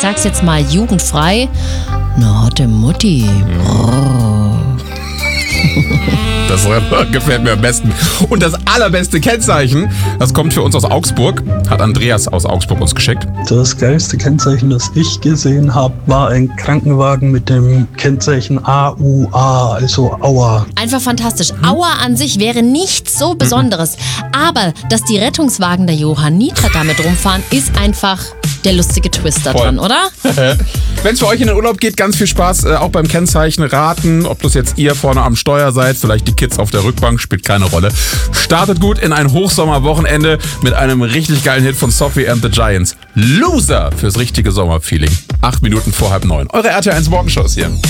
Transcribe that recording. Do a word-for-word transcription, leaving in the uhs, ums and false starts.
sag's jetzt mal jugendfrei, eine hotte Mutti. Oh. Das gefällt mir am besten. Und das allerbeste Kennzeichen, das kommt für uns aus Augsburg, hat Andreas aus Augsburg uns geschickt. Das geilste Kennzeichen, das ich gesehen habe, war ein Krankenwagen mit dem Kennzeichen A U A, also Aua. Einfach fantastisch. Aua an sich wäre nichts so Besonderes. Aber dass die Rettungswagen der Johanniter damit rumfahren, ist einfach der lustige Twist da dran, oder? Wenn es für euch in den Urlaub geht, ganz viel Spaß, äh, auch beim Kennzeichen raten. Ob das jetzt ihr vorne am Steuer seid, vielleicht die Kids auf der Rückbank, spielt keine Rolle. Startet gut in ein Hochsommerwochenende mit einem richtig geilen Hit von Sophie and the Giants. Loser fürs richtige Sommerfeeling. Acht Minuten vor halb neun. Eure R T L eins Morgenshows hier.